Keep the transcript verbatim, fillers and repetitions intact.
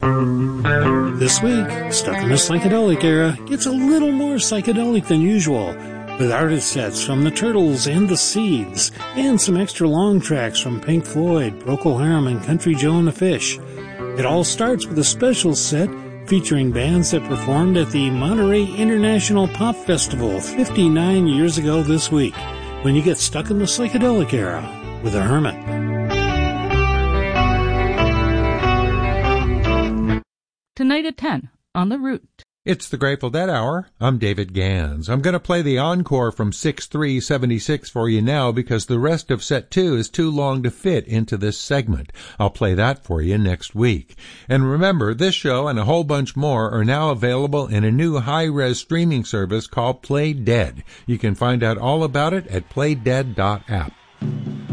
This week, Stuck in the Psychedelic Era gets a little more psychedelic than usual, with artist sets from the Turtles and the Seeds, and some extra long tracks from Pink Floyd, Procol Harum, and Country Joe and the Fish. It all starts with a special set featuring bands that performed at the Monterey International Pop Festival fifty-nine years ago this week, when you get stuck in the psychedelic era with a hermit. Tonight at ten, on The Root. It's the Grateful Dead Hour. I'm David Gans. I'm going to play the encore from six three seventy-six for you now because the rest of set two is too long to fit into this segment. I'll play that for you next week. And remember, this show and a whole bunch more are now available in a new high-res streaming service called Play Dead. You can find out all about it at play dead dot app.